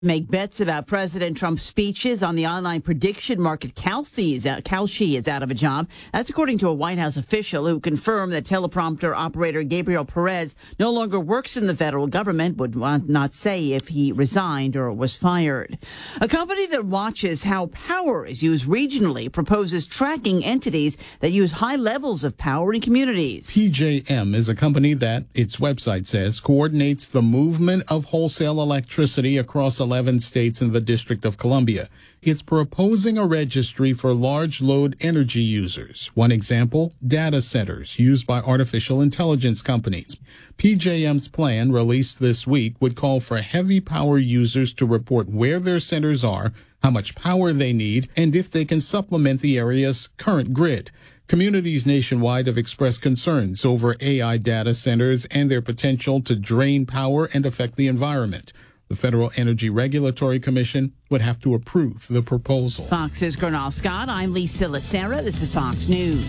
Make bets about President Trump's speeches on the online prediction market. Kalshi is out of a job. That's according to a White House official who confirmed that teleprompter operator Gabriel Perez no longer works in the federal government, would not say if he resigned or was fired. A company that watches how power is used regionally proposes tracking entities that use high levels of power in communities. PJM is a company that, its website says, coordinates the movement of wholesale electricity across 11 states and the District of Columbia. It's proposing a registry for large load energy users. One example, data centers used by artificial intelligence companies. PJM's plan, released this week, would call for heavy power users to report where their centers are, how much power they need, and if they can supplement the area's current grid. Communities nationwide have expressed concerns over AI data centers and their potential to drain power and affect the environment. The Federal Energy Regulatory Commission would have to approve the proposal. Fox's Gernal Scott. I'm Lisa Lacera. This is Fox News.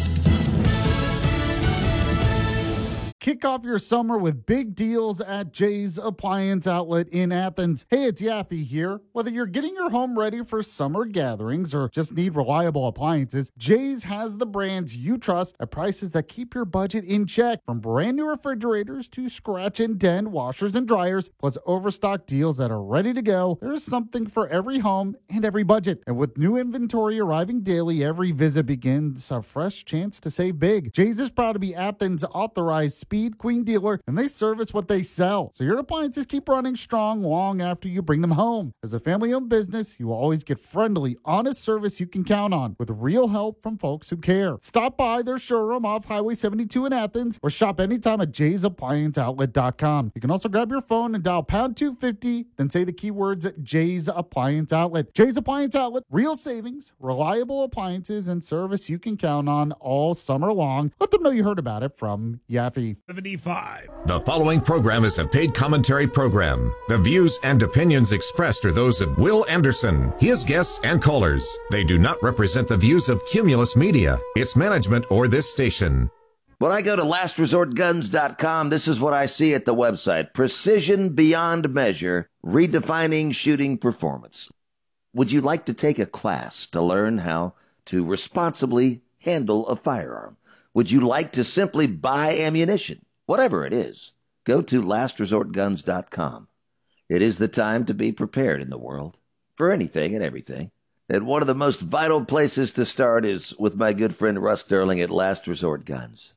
Kick off your summer with big deals at Jay's Appliance Outlet in Athens. Hey, it's Yaffe here. Whether you're getting your home ready for summer gatherings or just need reliable appliances, Jay's has the brands you trust at prices that keep your budget in check. From brand new refrigerators to scratch and dent washers and dryers, plus overstock deals that are ready to go, there's something for every home and every budget. And with new inventory arriving daily, every visit begins a fresh chance to save big. Jay's is proud to be Athens' authorized Speed Queen dealer, and they service what they sell. So your appliances keep running strong long after you bring them home. As a family-owned business, you will always get friendly, honest service you can count on with real help from folks who care. Stop by their showroom off Highway 72 in Athens or shop anytime at jaysapplianceoutlet.com. You can also grab your phone and dial pound 250, then say the keywords Jay's Appliance Outlet. Jay's Appliance Outlet, real savings, reliable appliances, and service you can count on all summer long. Let them know you heard about it from Yaffe. 75. The following program is a paid commentary program. The views and opinions expressed are those of Will Anderson, his guests, and callers. They do not represent the views of Cumulus Media, its management, or this station. When I go to lastresortguns.com, this is what I see at the website. Precision beyond measure, redefining shooting performance. Would you like to take a class to learn how to responsibly handle a firearm? Would you like to simply buy ammunition? Whatever it is, go to lastresortguns.com. It is the time to be prepared in the world for anything and everything. And one of the most vital places to start is with my good friend Russ Sterling at Last Resort Guns.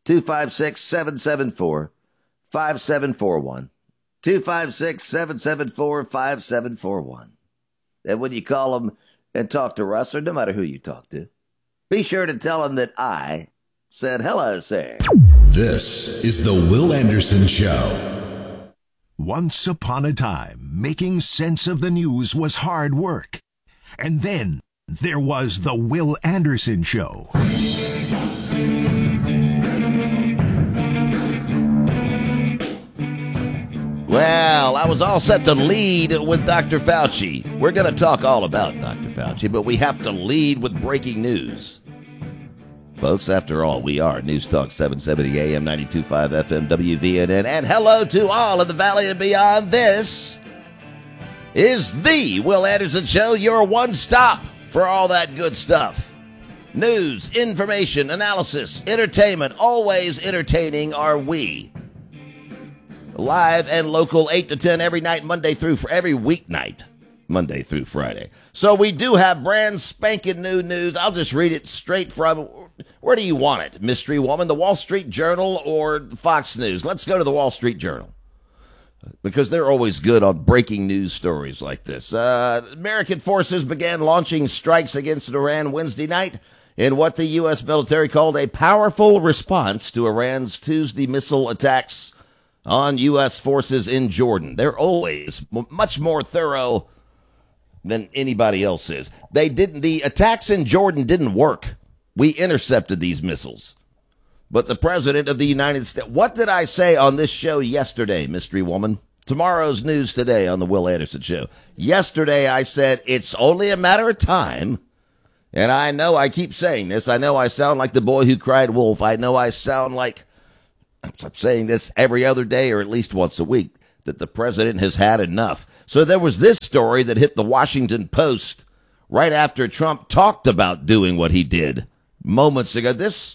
256-774-5741. 256-774-5741. And when you call them and talk to Russ, or no matter who you talk to, be sure to tell him that I said hello, sir. This is the Will Anderson Show. Once upon a time, making sense of the news was hard work. And then there was the Will Anderson Show. Well, I was all set to lead with Dr. Fauci. We're going to talk all about Dr. Fauci, but we have to lead with breaking news. Folks, after all, we are News Talk 770 AM 92.5 FM WVNN. And hello to all of the Valley and beyond. This is the Will Anderson Show, your one stop for all that good stuff. News, information, analysis, entertainment, always entertaining are we. Live and local 8 to 10 every night, every weeknight, Monday through Friday. So we do have brand spanking new news. I'll just read it straight from, where do you want it, Mystery Woman? The Wall Street Journal or Fox News? Let's go to the Wall Street Journal, because they're always good on breaking news stories like this. American forces began launching strikes against Iran Wednesday night in what the U.S. military called a powerful response to Iran's Tuesday missile attacks on U.S. forces in Jordan. They're always much more thorough than anybody else is. The attacks in Jordan didn't work. We intercepted these missiles. But the president of the United States, what did I say on this show yesterday, Mystery Woman? Tomorrow's news today on the Will Anderson Show. Yesterday I said it's only a matter of time. And I know I keep saying this. I know I sound like the boy who cried wolf. I know I sound like, I'm saying this every other day or at least once a week, that the president has had enough. So there was this story that hit the Washington Post right after Trump talked about doing what he did moments ago.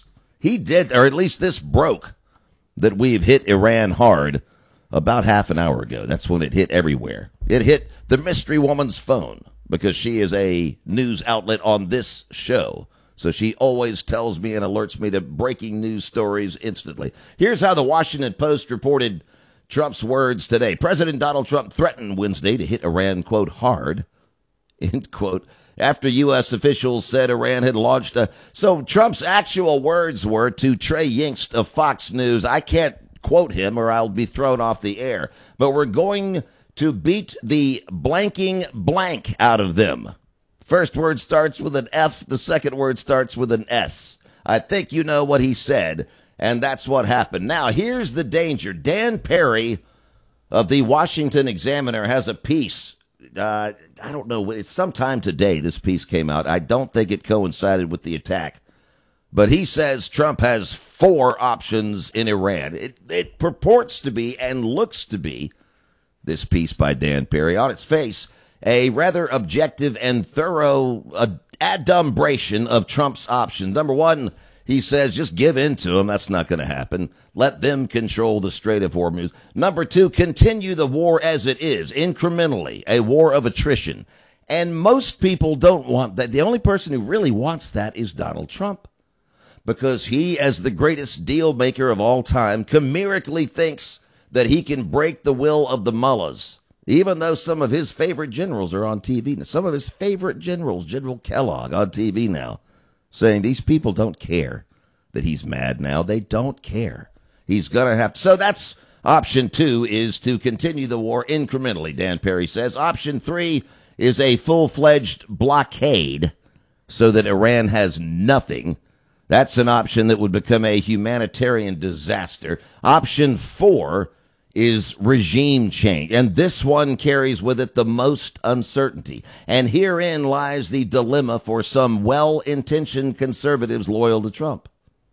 He did, or at least this broke, that we've hit Iran hard about half an hour ago. That's when it hit everywhere. It hit the mystery woman's phone because she is a news outlet on this show. So she always tells me and alerts me to breaking news stories instantly. Here's how the Washington Post reported Trump's words today. President Donald Trump threatened Wednesday to hit Iran, quote, hard, end quote, after U.S. officials said Iran had launched a... So Trump's actual words were to Trey Yingst of Fox News. I can't quote him or I'll be thrown off the air. But we're going to beat the blanking blank out of them. First word starts with an F. The second word starts with an S. I think you know what he said. And that's what happened. Now, here's the danger. Dan Perry of the Washington Examiner has a piece. I don't know. It's sometime today this piece came out. I don't think it coincided with the attack. But he says Trump has 4 options in Iran. It purports to be and looks to be, this piece by Dan Perry, on its face, a rather objective and thorough adumbration of Trump's options. Number 1, he says, just give in to them. That's not going to happen. Let them control the Strait of Hormuz. Number 2, continue the war as it is, incrementally, a war of attrition. And most people don't want that. The only person who really wants that is Donald Trump, because he, as the greatest deal maker of all time, chimerically thinks that he can break the will of the mullahs, even though some of his favorite generals are on TV. Some of his favorite generals, General Kellogg, on TV now, saying these people don't care that he's mad now. They don't care. He's going to have to. So that's option 2, is to continue the war incrementally, Dan Perry says. Option 3 is a full-fledged blockade so that Iran has nothing. That's an option that would become a humanitarian disaster. Option 4 is regime change. And this one carries with it the most uncertainty. And herein lies the dilemma for some well-intentioned conservatives loyal to Trump.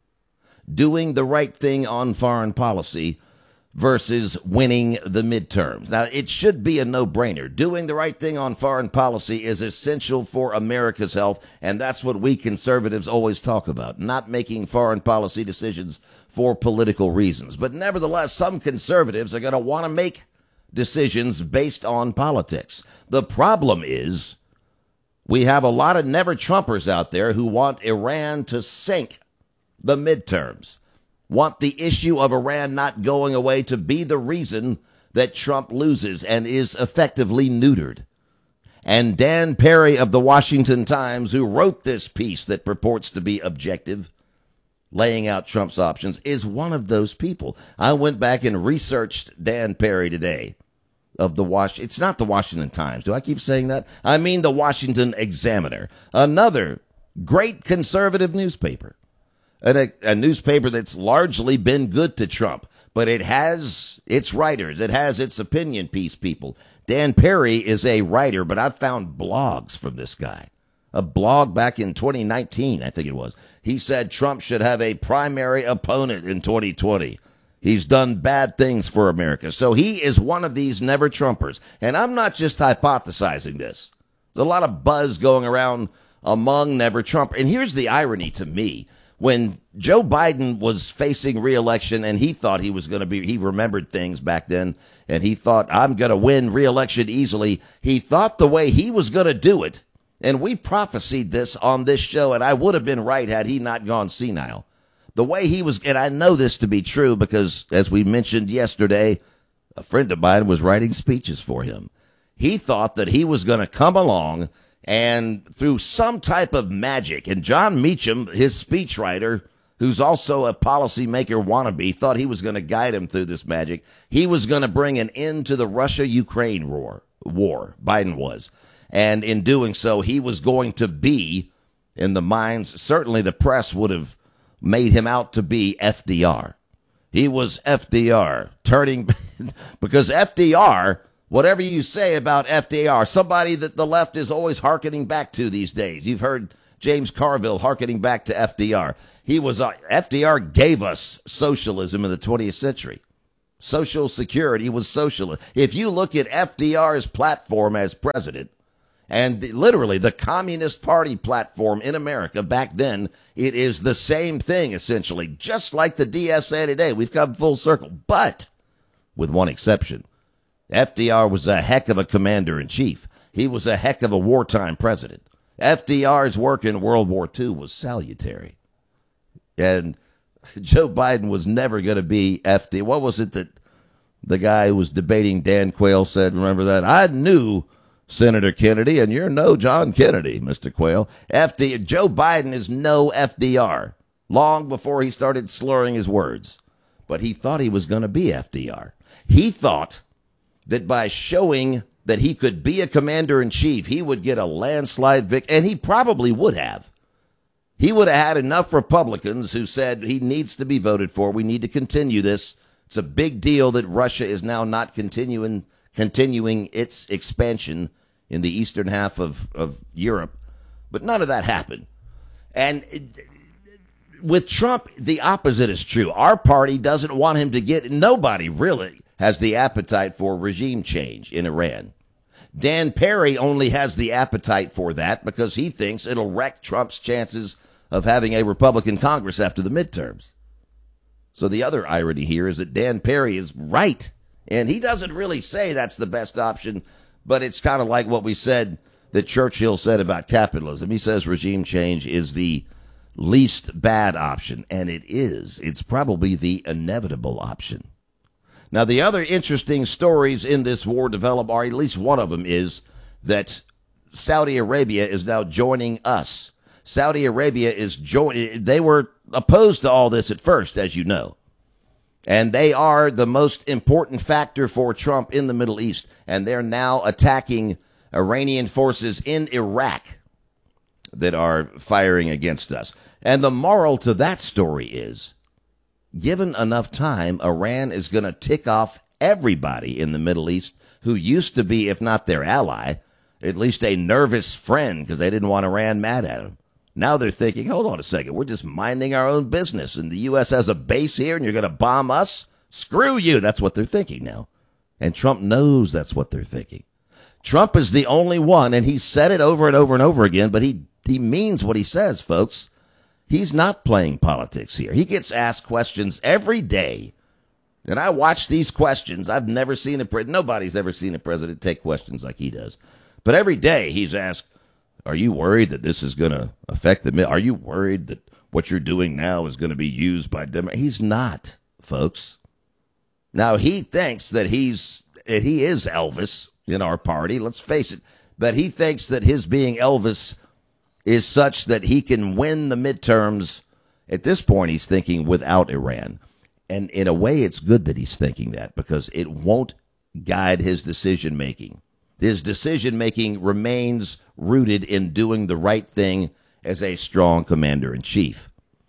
Doing the right thing on foreign policy versus winning the midterms. Now, it should be a no-brainer. Doing the right thing on foreign policy is essential for America's health, and that's what we conservatives always talk about, not making foreign policy decisions for political reasons. But nevertheless, some conservatives are going to want to make decisions based on politics. The problem is we have a lot of never-Trumpers out there who want Iran to sink the midterms, want the issue of Iran not going away to be the reason that Trump loses and is effectively neutered. And Dan Perry of the Washington Times, who wrote this piece that purports to be objective, laying out Trump's options, is one of those people. I went back and researched Dan Perry today of the it's not the Washington Times. Do I keep saying that? I mean the Washington Examiner, another great conservative newspaper. A newspaper that's largely been good to Trump, but it has its writers. It has its opinion piece people. Dan Perry is a writer, but I've found blogs from this guy. A blog back in 2019, I think it was. He said Trump should have a primary opponent in 2020. He's done bad things for America. So he is one of these never-Trumpers. And I'm not just hypothesizing this. There's a lot of buzz going around among never-Trumpers. And here's the irony to me. When Joe Biden was facing re-election and he thought he was going to be, he remembered things back then, and he thought, I'm going to win re-election easily. He thought the way he was going to do it, and we prophesied this on this show, and I would have been right had he not gone senile. The way he was, and I know this to be true because, as we mentioned yesterday, a friend of mine was writing speeches for him. He thought that he was going to come along and through some type of magic, and John Meacham, his speechwriter, who's also a policymaker wannabe, thought he was going to guide him through this magic. He was going to bring an end to the Russia-Ukraine war. Biden was. And in doing so, he was going to be, in the minds, certainly the press would have made him out to be FDR. He was FDR, turning, because FDR, whatever you say about FDR, somebody that the left is always hearkening back to these days. You've heard James Carville hearkening back to FDR. FDR gave us socialism in the 20th century. Social Security was socialist. If you look at FDR's platform as president, and literally the Communist Party platform in America back then, it is the same thing, essentially, just like the DSA today. We've come full circle, but with one exception. FDR was a heck of a commander-in-chief. He was a heck of a wartime president. FDR's work in World War II was salutary. And Joe Biden was never going to be FD. What was it that the guy who was debating Dan Quayle said? Remember that? I knew Senator Kennedy, and you're no John Kennedy, Mr. Quayle. Joe Biden is no FDR, long before he started slurring his words. But he thought he was going to be FDR. He thought that by showing that he could be a commander-in-chief, he would get a landslide victory, and he probably would have. He would have had enough Republicans who said he needs to be voted for. We need to continue this. It's a big deal that Russia is now not continuing its expansion in the eastern half of Europe. But none of that happened. And with Trump, the opposite is true. Our party doesn't want him to get, nobody really has the appetite for regime change in Iran. Dan Perry only has the appetite for that because he thinks it'll wreck Trump's chances of having a Republican Congress after the midterms. So the other irony here is that Dan Perry is right. And he doesn't really say that's the best option, but it's kind of like what we said that Churchill said about capitalism. He says regime change is the least bad option, and it is. It's probably the inevitable option. Now, the other interesting stories in this war develop, or at least one of them is that Saudi Arabia is now joining us. Saudi Arabia is joining. They were opposed to all this at first, as you know. And they are the most important factor for Trump in the Middle East. And they're now attacking Iranian forces in Iraq that are firing against us. And the moral to that story is, given enough time, Iran is going to tick off everybody in the Middle East who used to be, if not their ally, at least a nervous friend because they didn't want Iran mad at them. Now they're thinking, hold on a second, we're just minding our own business, and the U.S. has a base here, and you're going to bomb us? Screw you. That's what they're thinking now. And Trump knows that's what they're thinking. Trump is the only one, and he's said it over and over and over again, but he means what he says, folks. He's not playing politics here. He gets asked questions every day, and I watch these questions. I've never seen nobody's ever seen a president take questions like he does. But every day he's asked, are you worried that this is going to affect the? Are you worried that what you're doing now is going to be used by Democrats? He's not, folks. Now, he thinks that he is Elvis in our party. Let's face it. But he thinks that his being Elvis is such that he can win the midterms. At this point, he's thinking without Iran. And in a way, it's good that he's thinking that because it won't guide his decision making. His decision-making remains rooted in doing the right thing as a strong commander-in-chief.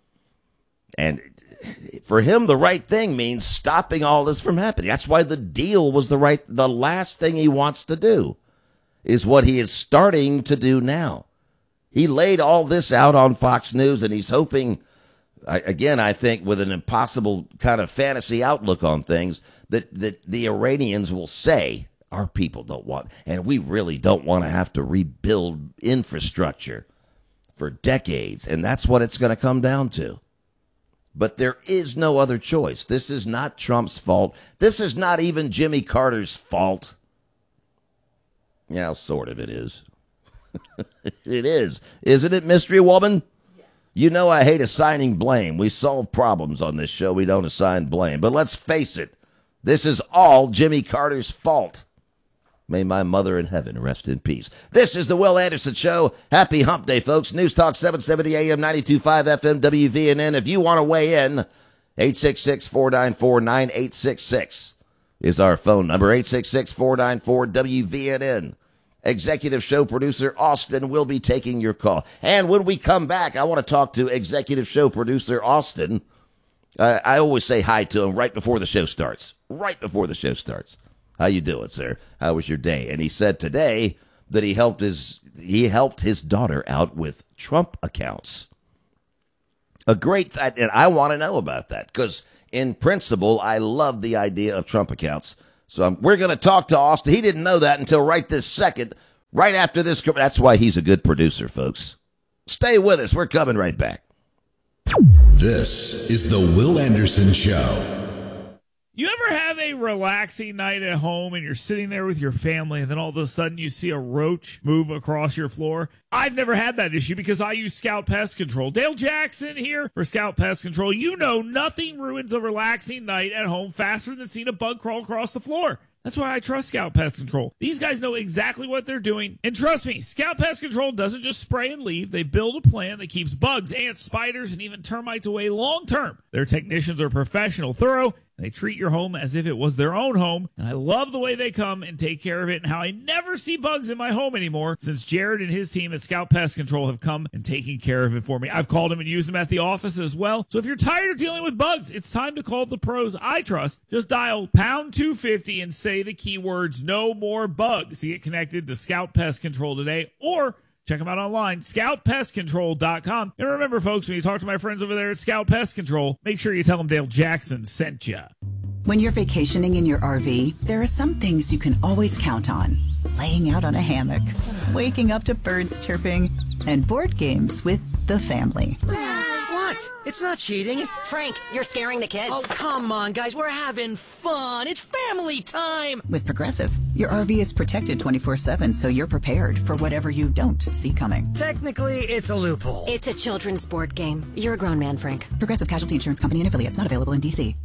And for him, the right thing means stopping all this from happening. That's why the deal was the last thing he wants to do is what he is starting to do now. He laid all this out on Fox News, and he's hoping, again, I think with an impossible kind of fantasy outlook on things, that the Iranians will say, our people don't want, and we really don't want to have to rebuild infrastructure for decades. And that's what it's going to come down to. But there is no other choice. This is not Trump's fault. This is not even Jimmy Carter's fault. Yeah, sort of it is. It is. Isn't it, Mystery Woman? Yes. You know I hate assigning blame. We solve problems on this show. We don't assign blame. But let's face it. This is all Jimmy Carter's fault. May my mother in heaven rest in peace. This is the Will Anderson Show. Happy Hump Day, folks. News Talk 770 AM, 92.5 FM, WVNN. If you want to weigh in, 866-494-9866 is our phone number, 866-494-WVNN. Executive show producer Austin will be taking your call. And when we come back, I want to talk to executive show producer Austin. I always say hi to him right before the show starts. Right before the show starts. How you doing, sir? How was your day? And he said today that he helped his daughter out with Trump accounts. A great, and I want to know about that because in principle, I love the idea of Trump accounts. So we're going to talk to Austin. He didn't know that until right this second, right after this. That's why he's a good producer, folks. Stay with us. We're coming right back. This is the Will Anderson Show. You ever have a relaxing night at home and you're sitting there with your family and then all of a sudden you see a roach move across your floor? I've never had that issue because I use Scout Pest Control. Dale Jackson here for Scout Pest Control. You know nothing ruins a relaxing night at home faster than seeing a bug crawl across the floor. That's why I trust Scout Pest Control. These guys know exactly what they're doing. And trust me, Scout Pest Control doesn't just spray and leave. They build a plan that keeps bugs, ants, spiders, and even termites away long term. Their technicians are professional, thorough, and they treat your home as if it was their own home. And I love the way they come and take care of it and how I never see bugs in my home anymore since Jared and his team at Scout Pest Control have come and taken care of it for me. I've called them and used them at the office as well. So if you're tired of dealing with bugs, it's time to call the pros I trust. Just dial pound 250 and say the keywords "no more bugs" to get connected to Scout Pest Control today, or check them out online, scoutpestcontrol.com. And remember, folks, when you talk to my friends over there at Scout Pest Control, make sure you tell them Dale Jackson sent you. When you're vacationing in your RV, there are some things you can always count on. Laying out on a hammock, waking up to birds chirping, and board games with the family. What? It's not cheating. Frank, you're scaring the kids. Oh, come on, guys. We're having fun. It's family time. With Progressive, your RV is protected 24/7, so you're prepared for whatever you don't see coming. Technically, it's a loophole. It's a children's board game. You're a grown man, Frank. Progressive Casualty Insurance Company and affiliates, not available in D.C.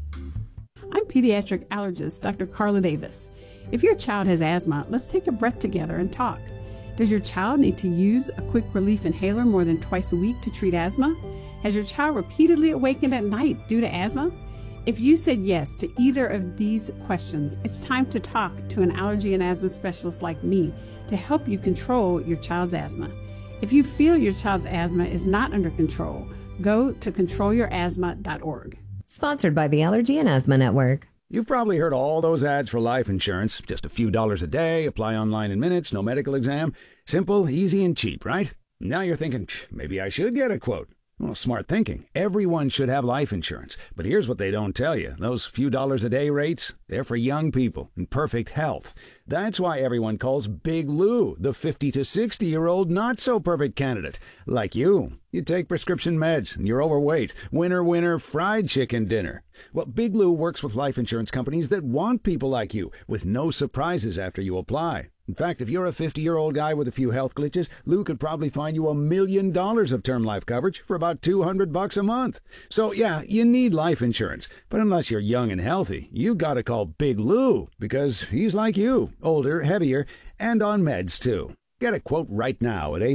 I'm pediatric allergist Dr. Carla Davis. If your child has asthma, let's take a breath together and talk. Does your child need to use a quick relief inhaler more than twice a week to treat asthma? Has your child repeatedly awakened at night due to asthma? If you said yes to either of these questions, it's time to talk to an allergy and asthma specialist like me to help you control your child's asthma. If you feel your child's asthma is not under control, go to controlyourasthma.org. Sponsored by the Allergy and Asthma Network. You've probably heard all those ads for life insurance. Just a few dollars a day, apply online in minutes, no medical exam. Simple, easy, and cheap, right? Now you're thinking, maybe I should get a quote. Well, smart thinking. Everyone should have life insurance. But here's what they don't tell you. Those few dollars a day rates, they're for young people in perfect health. That's why everyone calls Big Lou the 50 to 60-year-old not-so-perfect candidate. Like you. You take prescription meds and you're overweight. Winner, winner, fried chicken dinner. Well, Big Lou works with life insurance companies that want people like you with no surprises after you apply. In fact, if you're a 50-year-old guy with a few health glitches, Lou could probably find you $1 million of term life coverage for about $200 a month. So, yeah, you need life insurance. But unless you're young and healthy, you gotta call Big Lou because he's like you, older, heavier, and on meds, too. Get a quote right now at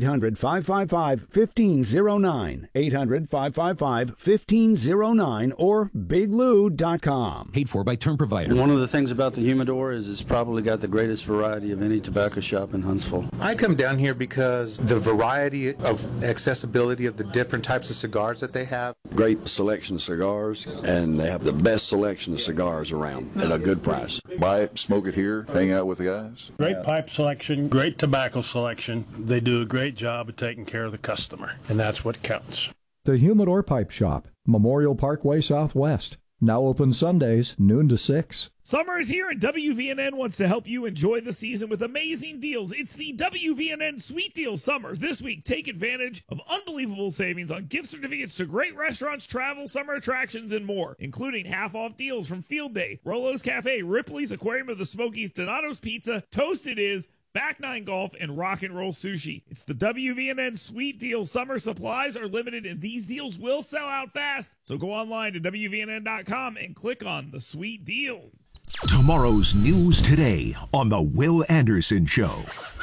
800-555-1509, 800-555-1509, or biglou.com. Paid for by Term Provider. One of the things about the Humidor is it's probably got the greatest variety of any tobacco shop in Huntsville. I come down here because the variety of accessibility of the different types of cigars that they have. Great selection of cigars, and they have the best selection of cigars around at a good price. Buy it, smoke it here, hang out with the guys. Great pipe selection, great tobacco selection. They do a great job of taking care of the customer, and that's what counts. The Humidor Pipe Shop, Memorial Parkway Southwest. Now open Sundays, noon to 6. Summer is here, and WVNN wants to help you enjoy the season with amazing deals. It's the WVNN Sweet Deal Summer. This week, take advantage of unbelievable savings on gift certificates to great restaurants, travel, summer attractions, and more, including half-off deals from Field Day, Rolo's Cafe, Ripley's Aquarium of the Smokies, Donato's Pizza, Toasted Is, Back Nine Golf, and Rock and Roll Sushi. It's the WVNN Sweet Deal. Summer supplies are limited, and these deals will sell out fast. So go online to WVNN.com and click on the Sweet Deals. Tomorrow's news today on The Will Anderson Show.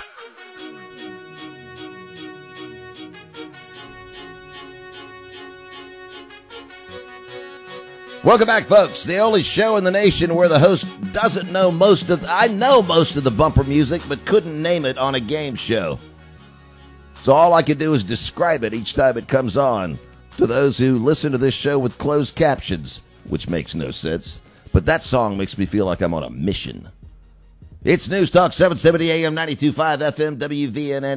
Welcome back, folks. The only show in the nation where the host doesn't know I know most of the bumper music, but couldn't name it on a game show. So all I can do is describe it each time it comes on to those who listen to this show with closed captions, which makes no sense. But that song makes me feel like I'm on a mission. It's News Talk 770 AM 92.5 FM WVNN.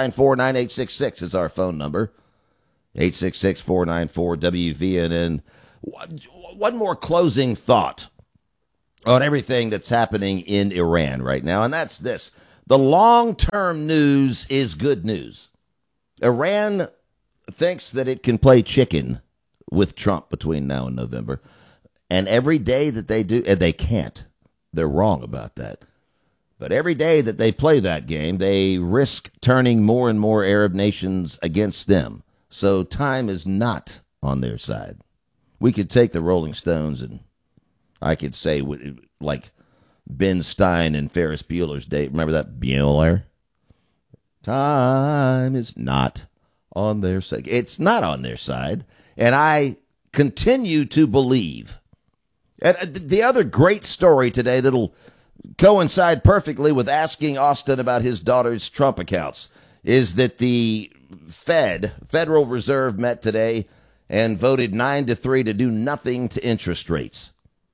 866-494-9866 is our phone number. 866-494-WVNN. One more closing thought on everything that's happening in Iran right now, and that's this. The long-term news is good news. Iran thinks that it can play chicken with Trump between now and November, and every day that they do, and they can't. They're wrong about that. But every day that they play that game, they risk turning more and more Arab nations against them. So time is not on their side. We could take the Rolling Stones and I could say, like Ben Stein and Ferris Bueller's Day. Remember that? Bueller? Time is not on their side. It's not on their side. And I continue to believe. And the other great story today that'll coincide perfectly with asking Austin about his daughter's Trump accounts is that the Federal Reserve, met today and voted 9-3 to do nothing to interest rates.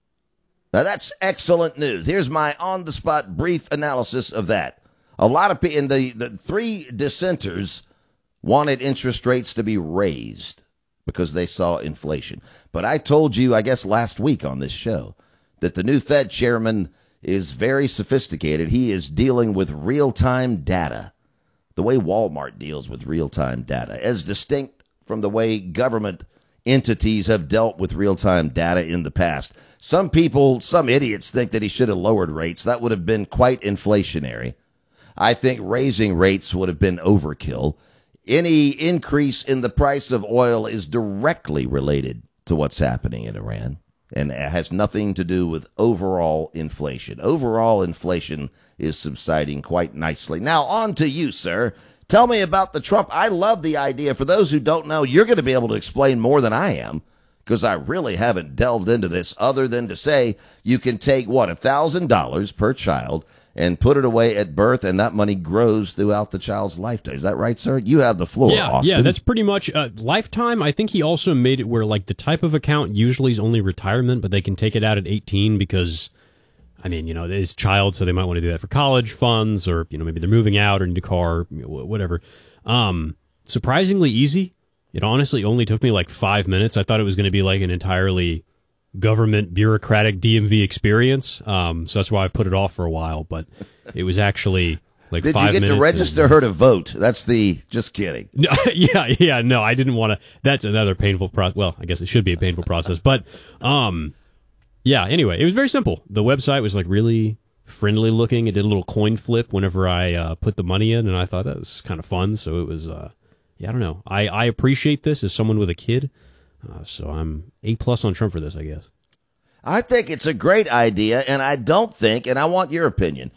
Now, that's excellent news. Here's my on-the-spot brief analysis of that. A lot of people, and the three dissenters wanted interest rates to be raised because they saw inflation. But I told you, I guess last week on this show, that the new Fed chairman is very sophisticated. He is dealing with real-time data, the way Walmart deals with real-time data, as distinct from the way government entities have dealt with real-time data in the past. Some people, some idiots think that he should have lowered rates. That would have been quite inflationary. I think raising rates would have been overkill. Any increase in the price of oil is directly related to what's happening in Iran, and it has nothing to do with overall inflation. Overall inflation is subsiding quite nicely. Now, on to you, sir. Tell me about the Trump. I love the idea. For those who don't know, you're going to be able to explain more than I am, because I really haven't delved into this other than to say you can take, $1,000 per child and put it away at birth, and that money grows throughout the child's lifetime. Is that right, sir? You have the floor, Austin. Yeah, that's pretty much lifetime. I think he also made it where, like, the type of account usually is only retirement, but they can take it out at 18 because, I mean, it's a child, so they might want to do that for college funds, or, maybe they're moving out or need a car, whatever. Surprisingly easy. It honestly only took me like 5 minutes. I thought it was going to be like an entirely government bureaucratic DMV experience. So that's why I've put it off for a while, but it was actually like 5 minutes. Did you get to register her to vote? Just kidding. Yeah, no, I didn't want to. That's another painful process. Well, I guess it should be a painful process, but yeah, anyway, it was very simple. The website was like really friendly looking. It did a little coin flip whenever I put the money in, and I thought that was kind of fun. So it was, I don't know. I appreciate this as someone with a kid. So I'm A+ on Trump for this, I guess. I think it's a great idea, and I don't think, and I want your opinion,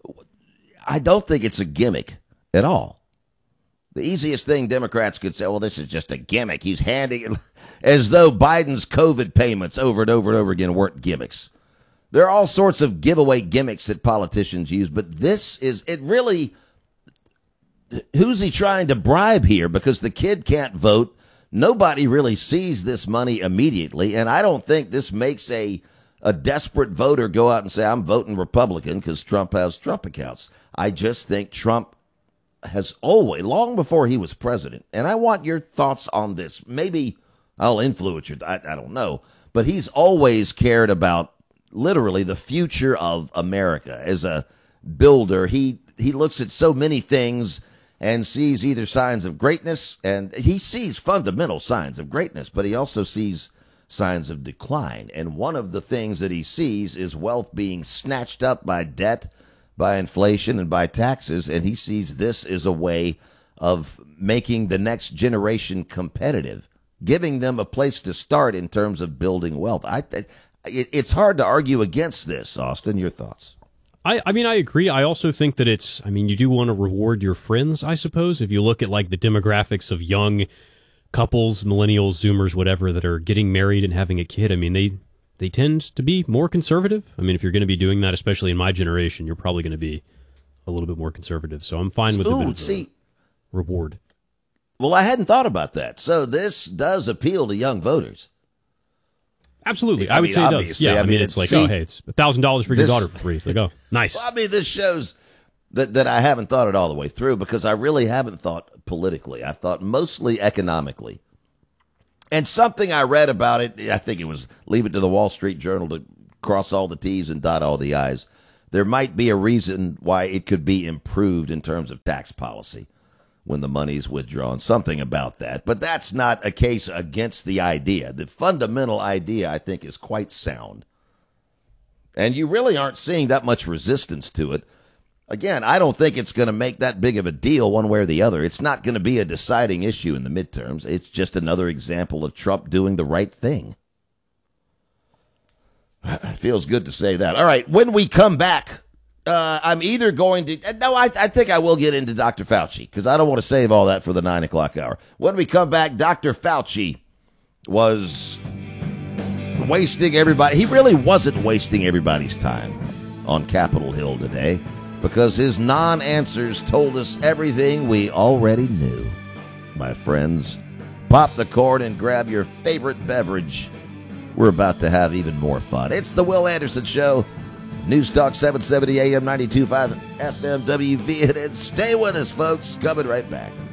I don't think it's a gimmick at all. The easiest thing Democrats could say, well, this is just a gimmick. He's handing it as though Biden's COVID payments over and over and over again weren't gimmicks. There are all sorts of giveaway gimmicks that politicians use, but this is, it really, who's he trying to bribe here? Because the kid can't vote. Nobody really sees this money immediately, and I don't think this makes a desperate voter go out and say, I'm voting Republican because Trump has Trump accounts. I just think Trump has always, long before he was president, and I want your thoughts on this. Maybe I'll influence you. I don't know. But he's always cared about literally the future of America. As a builder, he looks at so many things and sees either signs of greatness, and he sees fundamental signs of greatness, but he also sees signs of decline. And one of the things that he sees is wealth being snatched up by debt, by inflation, and by taxes, and he sees this as a way of making the next generation competitive, giving them a place to start in terms of building wealth. It's hard to argue against this, Austin. Your thoughts? I mean, I agree. I also think that you do want to reward your friends, I suppose. If you look at like the demographics of young couples, millennials, Zoomers, whatever, that are getting married and having a kid, I mean, they tend to be more conservative. I mean, if you're going to be doing that, especially in my generation, you're probably going to be a little bit more conservative. So I'm fine with the reward. Well, I hadn't thought about that. So this does appeal to young voters. Absolutely. I would say it does. Yeah, I mean, it's like, hey, it's $1,000 for your daughter for free. It's like, nice. Well, I mean, this shows that I haven't thought it all the way through, because I really haven't thought politically. I thought mostly economically. And something I read about it, I think it was leave it to the Wall Street Journal to cross all the T's and dot all the I's. There might be a reason why it could be improved in terms of tax policy when the money's withdrawn, something about that. But that's not a case against the idea. The fundamental idea, I think, is quite sound. And you really aren't seeing that much resistance to it. Again, I don't think it's going to make that big of a deal one way or the other. It's not going to be a deciding issue in the midterms. It's just another example of Trump doing the right thing. Feels good to say that. All right, when we come back, I'm either going to... No, I think I will get into Dr. Fauci, because I don't want to save all that for the 9 o'clock hour. When we come back, Dr. Fauci was wasting everybody. He really wasn't wasting everybody's time on Capitol Hill today, because his non-answers told us everything we already knew. My friends, pop the cord and grab your favorite beverage. We're about to have even more fun. It's the Will Anderson Show. News Talk 770 AM 92.5 FM WVNN. Stay with us, folks. Coming right back.